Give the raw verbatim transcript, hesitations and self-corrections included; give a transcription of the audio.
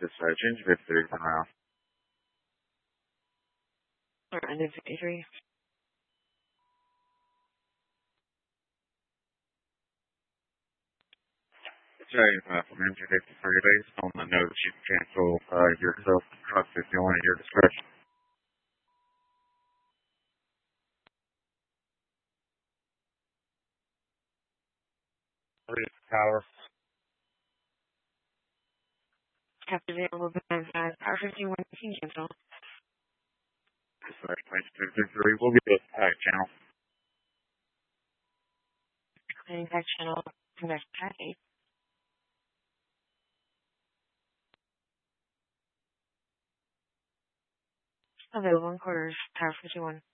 This is uh, Gingerbread Food from Ralph. Or under fifty-three. Sorry, uh, from Gingerbread fifty-three based on the notes you can cancel uh, your self-trust if you want at your discretion. Three power. After available band five, Power fifty-one, you can cancel. Sorry, fifty-three. We'll get this pack channel. Cleaning back channel, connect pack eight. Available in quarters, Power fifty-one.